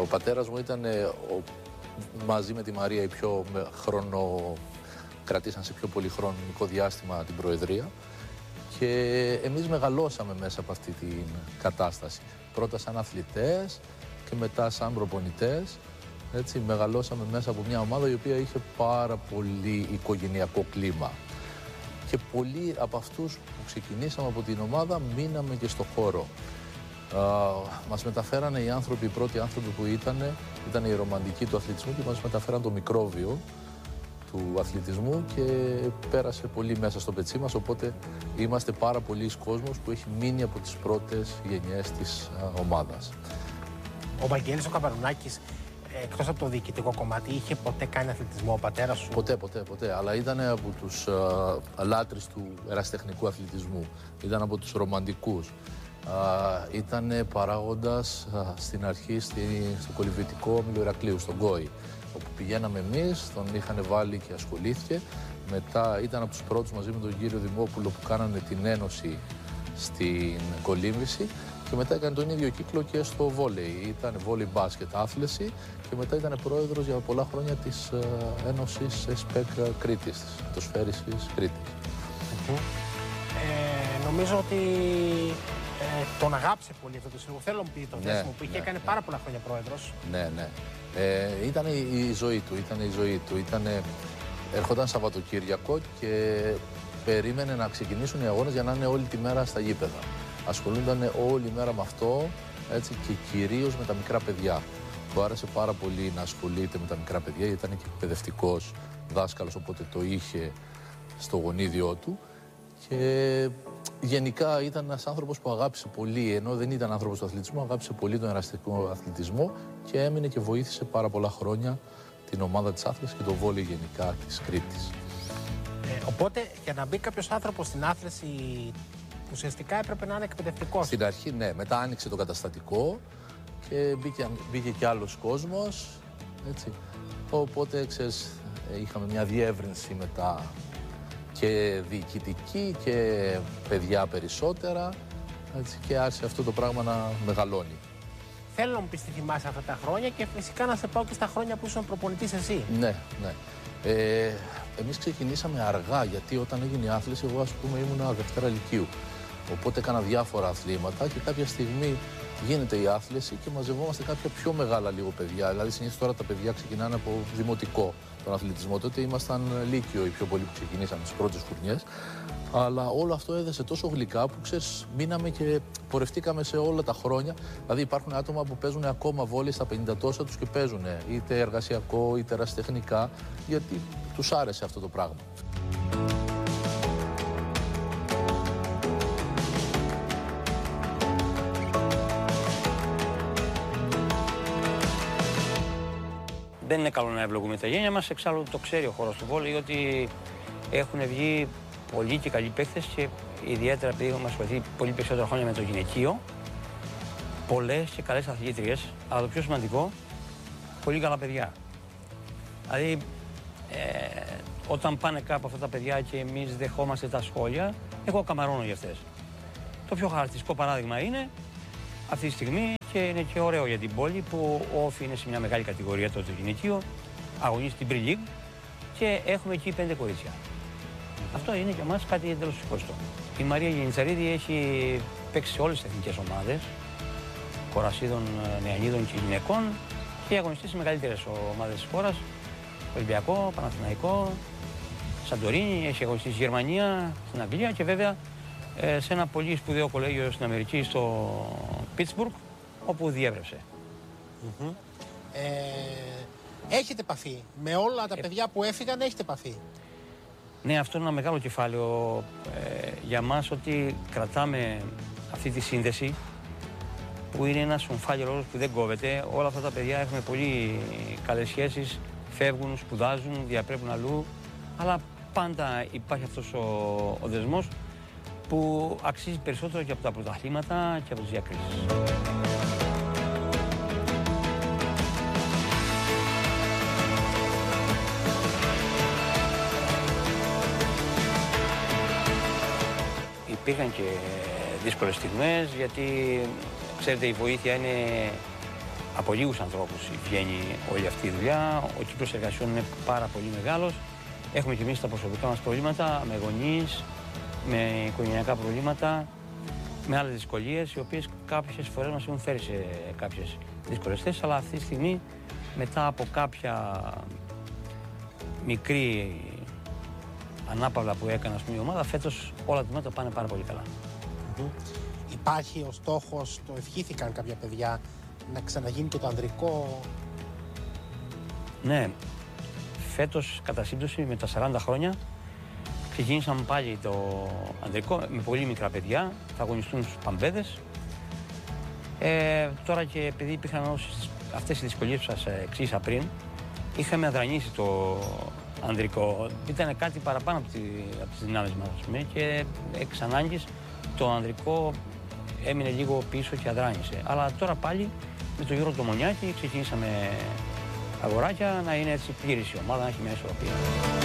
Ο πατέρας μου ήταν μαζί με τη Μαρία κρατήσαν σε πιο πολύ χρονικό διάστημα την Προεδρία και εμείς μεγαλώσαμε μέσα από αυτή την κατάσταση. Πρώτα σαν αθλητές και μετά σαν προπονητές. Έτσι, μεγαλώσαμε μέσα από μια ομάδα η οποία είχε πάρα πολύ οικογενειακό κλίμα. Και πολλοί από αυτούς που ξεκινήσαμε από την ομάδα μείναμε και στο χώρο. Μας μεταφέρανε οι πρώτοι άνθρωποι που ήταν οι ρομαντικοί του αθλητισμού και μας μεταφέραν το μικρόβιο του αθλητισμού και πέρασε πολύ μέσα στο πετσί μας, οπότε είμαστε πάρα πολλοί κόσμος που έχει μείνει από τις πρώτες γενιές της ομάδας. Ο Βαγγέλης ο Καβαρουνάκης, εκτός από το διοικητικό κομμάτι, είχε ποτέ κάνει αθλητισμό ο πατέρας σου? Ποτέ. Αλλά ήταν από τους λάτρεις του ερασιτεχνικού αθλητισμού. Ήταν από τους ρομαντικούς. Ήταν παράγοντας στην αρχή στο κολυμβητικό όμιλο Ηρακλείου, στον ΚΟΗ, όπου πηγαίναμε εμείς, τον είχαν βάλει και ασχολήθηκε. Μετά ήταν από τους πρώτους μαζί με τον κύριο Δημόπουλο που κάνανε την ένωση στην κολύμβηση και μετά έκανε τον ίδιο κύκλο και στο βόλεϊ. Ήταν βόλεϊ μπάσκετ άθληση και μετά ήταν πρόεδρος για πολλά χρόνια της Ένωσης ΕΣΠΕΚ Κρήτης, το Σφαίρισης Κρήτης. Νομίζω ότι τον αγάπησε πολύ αυτό το σύλλογο. Θέλω να μου πει το θέσιμο που είχε κάνει πάρα πολλά χρόνια πρόεδρος. Ναι. Ήταν η ζωή του. Ερχόταν Σαββατοκύριακο και περίμενε να ξεκινήσουν οι αγώνες για να είναι όλη τη μέρα στα γήπεδα. Ασχολούνταν όλη μέρα με αυτό, έτσι, και κυρίως με τα μικρά παιδιά. Του άρεσε πάρα πολύ να ασχολείται με τα μικρά παιδιά, γιατί ήταν και εκπαιδευτικός δάσκαλος, οπότε το είχε στο γονίδιό του. Και γενικά ήταν ένας άνθρωπος που αγάπησε πολύ, ενώ δεν ήταν άνθρωπος του αθλητισμού, αγάπησε πολύ τον ερασιτεχνικό αθλητισμό και έμεινε και βοήθησε πάρα πολλά χρόνια την ομάδα της άθλησης και το βόλεϊ γενικά της Κρήτης. Οπότε για να μπει κάποιος άνθρωπος στην άθληση ουσιαστικά έπρεπε να είναι εκπαιδευτικός. Στην αρχή ναι, μετά άνοιξε το καταστατικό και μπήκε και άλλος κόσμος, έτσι. Οπότε ξέρεις, είχαμε μια διεύρυνση μετά και διοικητική και παιδιά περισσότερα, έτσι, και άρχισε αυτό το πράγμα να μεγαλώνει. Θέλω να μου πεις τι θυμάσαι αυτά τα χρόνια και φυσικά να σε πάω και στα χρόνια που ήσουν προπονητής εσύ. Ναι. Εμείς ξεκινήσαμε αργά, γιατί όταν έγινε η άθληση, εγώ ήμουνα Δευτέρα Λυκείου. Οπότε έκανα διάφορα αθλήματα και κάποια στιγμή γίνεται η άθληση και μαζευόμαστε κάποια πιο μεγάλα λίγο παιδιά. Δηλαδή, συνήθως τώρα τα παιδιά ξεκινάνε από δημοτικό τον αθλητισμό. Τότε ήμασταν Λύκειο οι πιο πολλοί που ξεκινήσαμε τις πρώτες φουρνιές. Αλλά όλο αυτό έδεσε τόσο γλυκά που ξέρεις, μείναμε και πορευτήκαμε σε όλα τα χρόνια. Δηλαδή, υπάρχουν άτομα που παίζουν ακόμα βόλεϊ στα 50 τόσα τους και παίζουν είτε εργασιακό είτε ερασιτεχνικά, γιατί τους άρεσε αυτό το πράγμα. Δεν είναι καλό να ευλογούμε τα γένια μας, εξάλλου το ξέρει ο χώρος του βόλεϊ ότι έχουν βγει πολλοί και καλοί παίκτες και ιδιαίτερα επειδή έχουμε ασχοληθεί πολύ περισσότερα χρόνια με το γυναικείο, πολλές και καλές αθλήτριες, αλλά το πιο σημαντικό, πολύ καλά παιδιά. Δηλαδή, όταν πάνε κάπου αυτά τα παιδιά και εμείς δεχόμαστε τα σχόλια, εγώ καμαρώνω για αυτές. Το πιο χαρακτηριστικό παράδειγμα είναι αυτή τη στιγμή και είναι και ωραίο για την πόλη που ο Όφη είναι σε μια μεγάλη κατηγορία τότε το γυναικείο, αγωνίζει στην Pre League και έχουμε εκεί 5 κορίτσια. Αυτό είναι για μας κάτι εντελώς σηκωστό. Η Μαρία Γενιτσαρίδη έχει παίξει σε όλες τις εθνικές ομάδες, κορασίδων, νεανίδων και γυναικών και αγωνιστεί σε μεγαλύτερες ομάδες της χώρας, Ολυμπιακό, Παναθηναϊκό, Σαντορίνη, έχει αγωνιστεί στη Γερμανία, στην Αγγλία και βέβαια σε ένα πολύ σπουδαίο κολέγιο στην Αμερική, στο Πίτσμπουργκ, όπου διέβρεψε. Έχετε επαφή με όλα τα παιδιά που έφυγαν, έχετε επαφή? Ναι, αυτό είναι ένα μεγάλο κεφάλαιο για μας, ότι κρατάμε αυτή τη σύνδεση που είναι ένας ομφάλιρος που δεν κόβεται. Όλα αυτά τα παιδιά έχουμε πολύ καλές σχέσεις, φεύγουν, σπουδάζουν, διαπρέπουν αλλού, αλλά πάντα υπάρχει αυτός ο δεσμός που αξίζει περισσότερο και από τα πρωταθλήματα και από τις διακρίσεις. Υπήρχαν και δύσκολες στιγμές, γιατί ξέρετε η βοήθεια είναι από λίγους ανθρώπους βγαίνει όλη αυτή η δουλειά. Ο κύκλος εργασιών είναι πάρα πολύ μεγάλος. Έχουμε και εμείς τα προσωπικά μας προβλήματα, με γονείς, με οικογενειακά προβλήματα, με άλλες δυσκολίες, οι οποίες κάποιες φορές μας έχουν φέρει σε κάποιες δύσκολες θέσεις, αλλά αυτή τη στιγμή, μετά από κάποια μικρή ανάπαυλα που έκανε η ομάδα, φέτος όλα τα τμήματα πάνε πάρα πολύ καλά. Υπάρχει ο στόχος, το ευχήθηκαν κάποια παιδιά, να ξαναγίνει και το ανδρικό? Ναι, φέτος κατά σύμπτωση με τα 40 χρόνια ξεκίνησαμε πάλι το ανδρικό με πολύ μικρά παιδιά, θα αγωνιστούν στους Παμπέδες. Τώρα και επειδή υπήρχαν αυτές οι δυσκολίες που σας εξήγησα πριν, είχαμε αδρανήσει το ανδρικό. Ήταν κάτι παραπάνω από τις δυνάμεις μας, ας πούμε, και εξ ανάγκης το ανδρικό έμεινε λίγο πίσω και αδράνησε. Αλλά τώρα πάλι με τον Γιώργο το Μονιάκη ξεκινήσαμε αγοράκια να είναι έτσι πλήρης η ομάδα, να έχει μια ισορροπία.